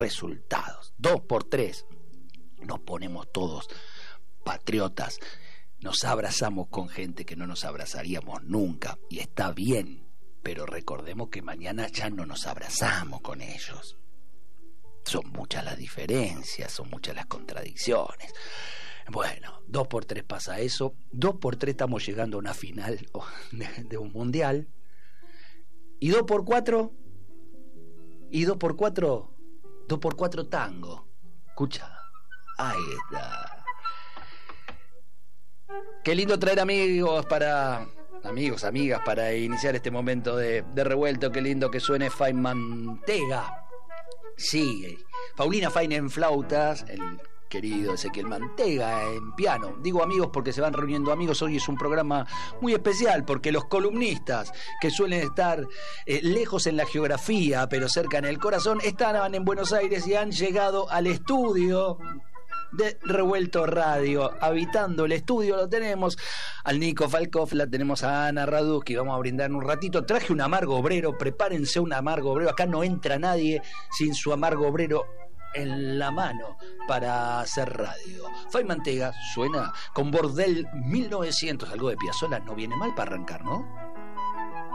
resultados. 2x3. Nos ponemos todos patriotas. Nos abrazamos con gente que no nos abrazaríamos nunca. Y está bien. Pero recordemos que mañana ya no nos abrazamos con ellos. Son muchas las diferencias, son muchas las contradicciones. Bueno, 2x3 pasa eso. 2x3 estamos llegando a una final de un mundial. Y 2x4. Y 2x4 tango. Escucha. Ahí está. Qué lindo traer amigas, para iniciar este momento de revuelto. Qué lindo que suene Fay Mantega. Sí, Paulina Fain en flautas, el querido Ezequiel Mantega en piano. Digo amigos porque se van reuniendo amigos. Hoy es un programa muy especial porque los columnistas que suelen estar lejos en la geografía pero cerca en el corazón estaban en Buenos Aires y han llegado al estudio de Revuelto Radio. Habitando el estudio lo tenemos al Nico Falkov, la tenemos a Ana Radusky. Vamos a brindar en un ratito. Traje un amargo obrero, prepárense un amargo obrero. Acá no entra nadie sin su amargo obrero en la mano para hacer radio. Fay Mantega suena con Bordel 1900, algo de Piazzolla, no viene mal para arrancar, ¿no?